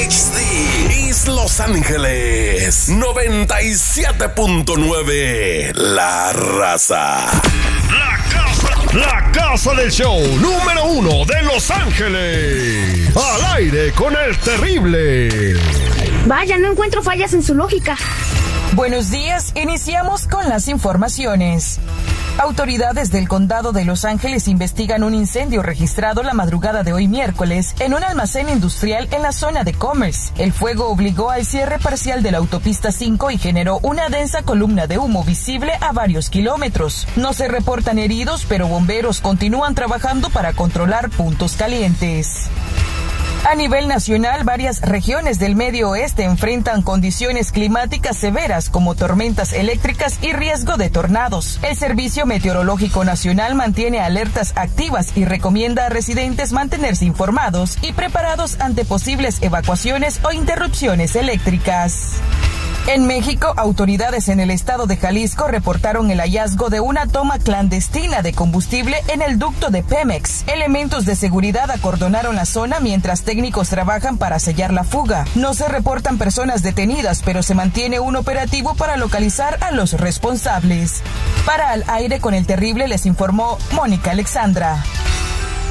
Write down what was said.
HD es Los Ángeles 97.9 La Raza. La casa del show número 1 de Los Ángeles. Al aire con el terrible. Vaya, no encuentro fallas en su lógica. Buenos días, iniciamos con las informaciones. Autoridades del condado de Los Ángeles investigan un incendio registrado la madrugada de hoy miércoles en un almacén industrial en la zona de Commerce. El fuego obligó al cierre parcial de la autopista 5 y generó una densa columna de humo visible a varios kilómetros. No se reportan heridos, pero bomberos continúan trabajando para controlar puntos calientes. A nivel nacional, varias regiones del medio oeste enfrentan condiciones climáticas severas como tormentas eléctricas y riesgo de tornados. El Servicio Meteorológico Nacional mantiene alertas activas y recomienda a residentes mantenerse informados y preparados ante posibles evacuaciones o interrupciones eléctricas. En México, autoridades en el estado de Jalisco reportaron el hallazgo de una toma clandestina de combustible en el ducto de Pemex. Elementos de seguridad acordonaron la zona mientras técnicos trabajan para sellar la fuga. No se reportan personas detenidas, pero se mantiene un operativo para localizar a los responsables. Para Al Aire con el Terrible les informó Mónica Alexandra.